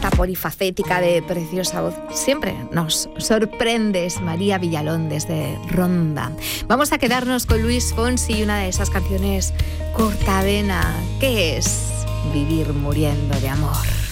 esta polifacética de preciosa voz. Siempre nos sorprendes, María Villalón, desde Ronda. Vamos a quedarnos con Luis Fonsi y una de esas canciones cortavena, que es Vivir muriendo de amor.